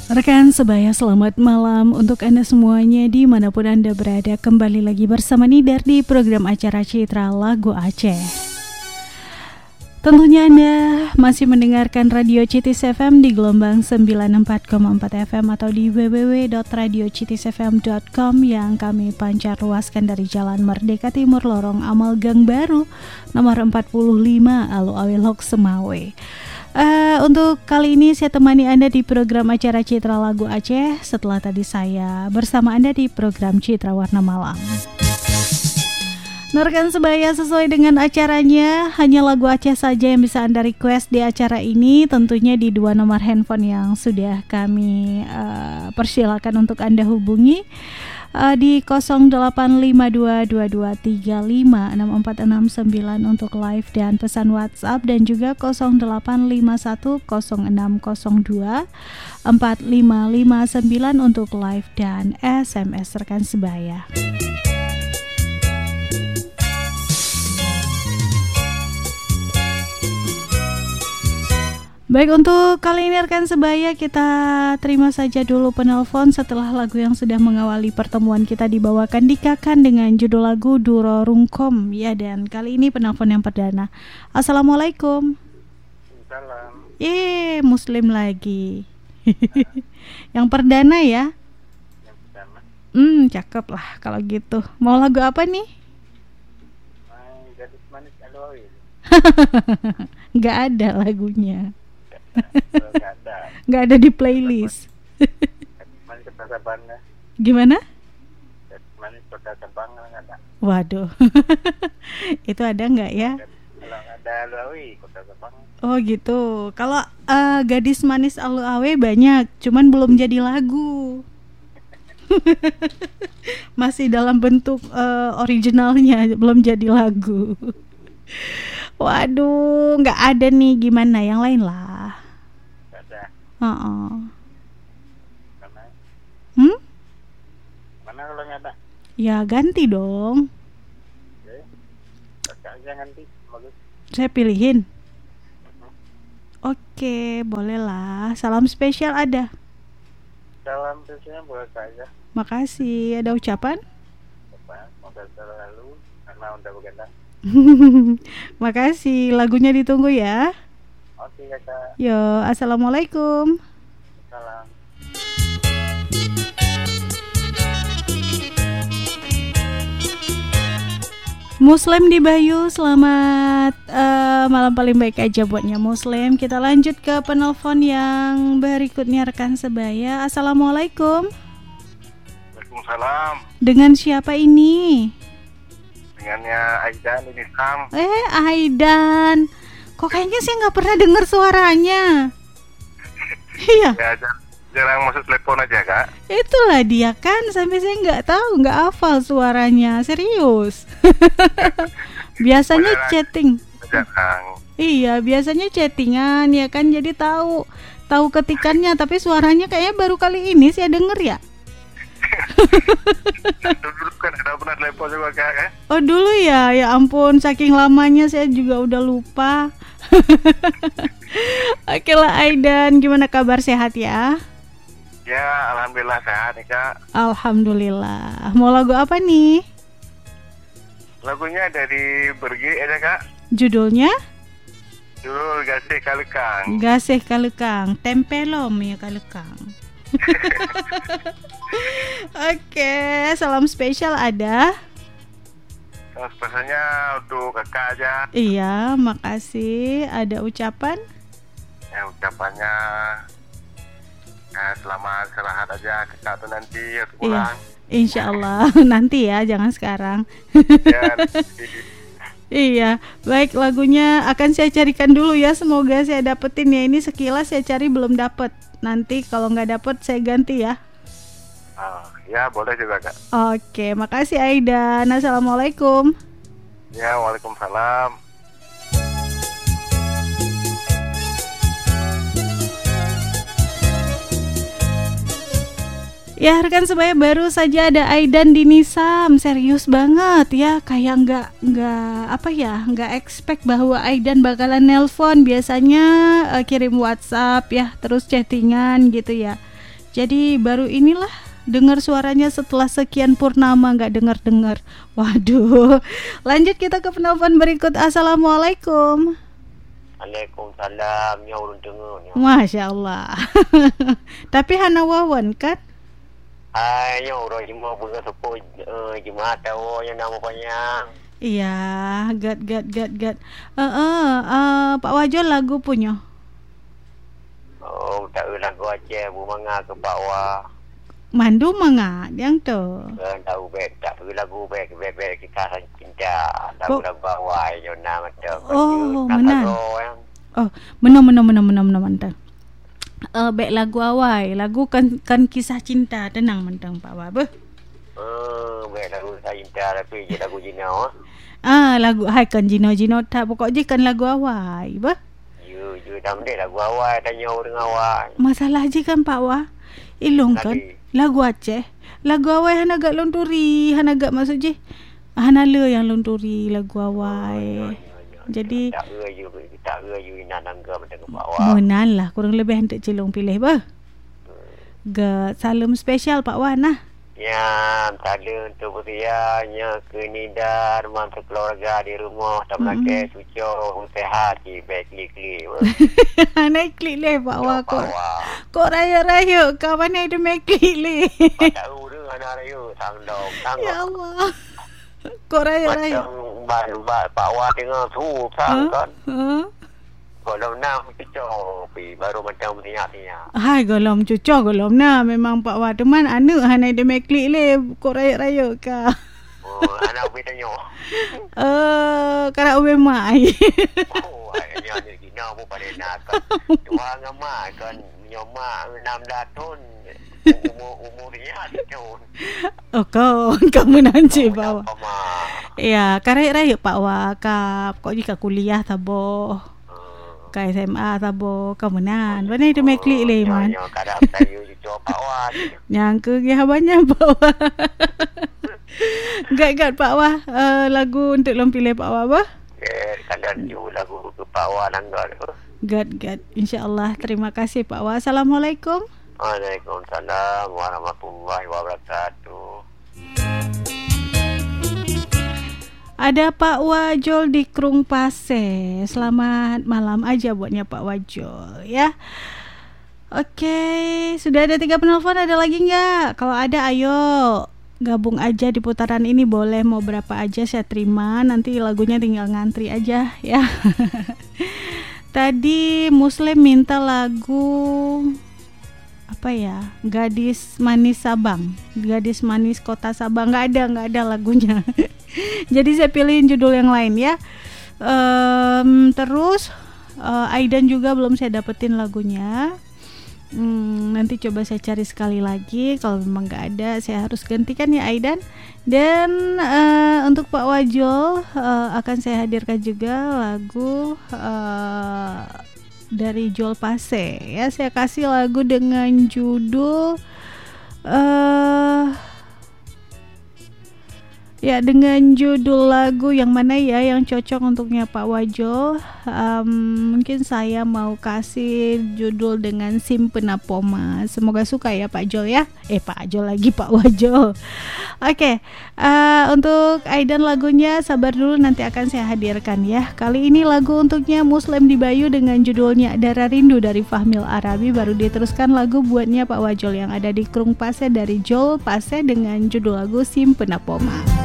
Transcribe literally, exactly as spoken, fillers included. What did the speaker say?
Rekan sebaya, selamat malam untuk Anda semuanya dimanapun Anda berada. Kembali lagi bersama Nidar di program acara Citra Lagu Aceh. Tentunya Anda masih mendengarkan Radio Citis F M di gelombang sembilan puluh empat koma empat F M atau di w w w dot radio citis f m dot com yang kami pancar luaskan dari Jalan Merdeka Timur, Lorong Amal Gang Baru, nomor empat puluh lima, Alu Awilok, Semawe. Uh, untuk kali ini saya temani Anda di program acara Citra Lagu Aceh setelah tadi saya bersama Anda di program Citra Warna Malam. Nah, rekan sebaya, sesuai dengan acaranya, hanya lagu Aceh saja yang bisa Anda request di acara ini, tentunya di dua nomor handphone yang sudah kami uh, persilakan untuk Anda hubungi. Uh, di nol delapan lima dua dua dua tiga lima enam empat enam sembilan untuk live dan pesan WhatsApp, dan juga nol delapan lima satu nol enam nol dua empat lima lima sembilan untuk live dan S M S rekan sebaya. Baik, untuk kali ini rekan sebaya kita terima saja dulu penelpon setelah lagu yang sudah mengawali pertemuan kita dibawakan dikakan dengan judul lagu Duro Rungkom ya. Dan kali ini penelpon yang perdana. Assalamualaikum. Salam. Eh, muslim lagi. Yang perdana ya. Yang pertama. Hmm, cakep lah kalau gitu. Mau lagu apa nih? Main gadis manis Aloe. Nggak ada lagunya. Nggak ada. Nggak ada di playlist. Gadis manis kota Sabang. Gimana? Gadis manis kota Sabang nggak ada. Waduh. Itu ada nggak ya? Kalau ada Aloe kota Sabang. Oh gitu. Kalau uh, gadis manis Alu Awe banyak, cuman belum jadi lagu. Masih dalam bentuk uh, originalnya, belum jadi lagu. Waduh, nggak ada nih. Gimana yang lain lah? Nggak ada. Uh-uh. Mana? Hmm? Mana kalau nggak ada? Ya ganti dong. Oke. Kakak aja nanti. Bagus. Saya pilihin. Oke, boleh lah. Salam spesial ada. Salam biasanya buat saya. Makasih. Ada ucapan? Bapak, semoga selalu karena udah begadang. Makasih. Lagunya ditunggu ya. Oke kakak. Yo, assalamualaikum. Salam. Muslim di Bayu, selamat uh, malam paling baik aja buatnya Muslim. Kita lanjut ke penelpon yang berikutnya rekan sebaya. Assalamualaikum. Waalaikumsalam. Dengan siapa ini? Dengannya Aidan ini Sam. Eh, Aidan. Kok kayaknya saya nggak pernah dengar suaranya. Iya. Ya, jar- jarang masuk telepon aja kak. Itulah dia kan, sampai saya nggak tahu, nggak hafal suaranya. Serius. Biasanya Beneran. chatting. Jarang. Iya, biasanya chattingan ya kan, jadi tahu tahu ketikannya, tapi suaranya kayaknya baru kali ini saya denger ya. Dulu kan ada pernah telepon juga kak kan? Oh dulu ya, ya ampun, saking lamanya saya juga udah lupa. Oke lah Aidan, gimana kabar, sehat ya? Ya alhamdulillah sehat nih kak. Alhamdulillah. Mau lagu apa nih? Lagunya dari Bergi ada kak. Judulnya? Judul Gasih Kalekang. Gasih Kalekang, tempelom ya Kalekang. Oke, salam spesial ada? Terus pesannya untuk kakak aja. Iya, makasih. Ada ucapan? Ya ucapannya ya, selamat istirahat aja kakak tuh nanti harus Iya, pulang. insya Allah. Nanti ya, jangan sekarang. Ya, Iya, baik, lagunya akan saya carikan dulu ya. Semoga saya dapetin ya. Ini sekilas saya cari belum dapet. Nanti kalau nggak dapet saya ganti ya. oh, ya boleh juga kak. Oke, makasih Aidan. Assalamualaikum. Ya waalaikumsalam. Ya rekan sebaya, baru saja ada Aidan di Nisam. Serius banget ya, kayak nggak nggak apa ya, nggak expect bahwa Aidan bakalan nelpon. Biasanya uh, kirim WhatsApp ya, terus chattingan gitu ya. Jadi baru inilah dengar suaranya setelah sekian purnama nggak dengar-dengar. Waduh. Lanjut kita ke penelpon berikut. Assalamualaikum. Waalaikumsalam. Ya urun dengar. Masya Allah. Tapi hana wawan kan? Ay, ya urun cuma bunga sepo cuma tahu yang nama banyak. Iya, gad gad gad gad. Eh uh, uh, Pak Wajo lagu punya. Oh, tak lagu Aceh bu manga ke bawah. Mandu manga yang tu. Eh, tahu baik tak perlu lagu baik baik baik kita cinta. Lagu lagu bawah yang nama tu. Oh, menan. Oh, menang menang menang menang menang mantap. Uh, baik lagu awai, lagu kan kan kisah cinta, tenang mentang Pak Wah. Beh. Eh, baik lagu kisah cinta tapi je lagu Jino. Ah, lagu hai kan Jino Jino tak pokok je kan lagu awai, beh. You you dah mendek lagu awai tanya dengan awai. Masalah je kan Pak Wah. Ilong kan lagu Aceh. Lagu awai hana agak lonturi, hana agak maksud je. Hana le yang lonturi lagu awai. Jadi tak ge you tak ge you nak nangga macam ke bawah. Menan lah kurang lebih hendak cilong pilih bah. Ga salam spesial Pak Wan nah. Ya, tadi untuk usianya kenidar mantu keluarga di rumah tak pakai cucu sehat di baik klik-klik. Naik klik le Pak Wan kok. Kok raya-raya kau mana ada make klik le. Tak urus anak raya sangdong sang. Ya Allah. Kok raya-raya. Macam baru Pak Wan tengah tu sang kan. Golom enam cucu pi baru macam tinyak-tinyak. Hai golom cucu golom enam memang Pak Wah teman anak hanai de make klik le kok raya-raya ka. Oh, anak ubi tanya. Eh, kana ubi mai. Oh, ayahnya ni gina pun pada nak kan. Dua ngama kan nyoma enam tahun. Umur umur dia tahun. Oh, kau kamu nanti Pak Wah. Ya, karai-raya Pak Wah kap kok jika kuliah tabo. Ka S M A tabo kemenan. Mana itu make klik le man. Ya, kadang saya cucu Pak Wah. Nyangka ge banyak Pak Wah. Gad-gad Pak Wah uh, lagu untuk lom pilih Pak Wah apa? Eh, kadang you lagu ke Pak Wah nanggal. Gad-gad. Insya-Allah. Terima kasih Pak Wah. Assalamualaikum. Waalaikumsalam warahmatullahi wabarakatuh. Ada Pak Wajol di Krung Pase. Selamat malam aja buatnya Pak Wajol ya. Oke, sudah ada tiga penelpon, ada lagi nggak? Kalau ada ayo gabung aja di putaran ini, boleh mau berapa aja saya terima. Nanti lagunya tinggal ngantri aja ya. Tadi Muslim minta lagu apa ya, Gadis Manis Sabang, Gadis Manis Kota Sabang. Nggak ada, nggak ada lagunya. Jadi saya pilihin judul yang lain ya. Um, terus uh, Aidan juga belum saya dapetin lagunya. Hmm, nanti coba saya cari sekali lagi. Kalau memang nggak ada, saya harus gantikan ya Aidan. Dan uh, untuk Pak Wajol uh, akan saya hadirkan juga lagu uh, dari Jol Pase ya. Saya kasih lagu dengan judul uh, ya dengan judul lagu yang mana ya yang cocok untuknya Pak Wajo. Um, mungkin saya mau kasih judul dengan Simpena Poma. Semoga suka ya Pak Jol ya. Eh Pak Jol lagi Pak Wajo. Oke, okay. uh, untuk Aidan lagunya sabar dulu, nanti akan saya hadirkan ya. Kali ini lagu untuknya Muslim di Bayu dengan judulnya Darah Rindu dari Fahmil Arabi. Baru diteruskan lagu buatnya Pak Wajol yang ada di Krung Pase dari Jol Pase dengan judul lagu Simpena Poma.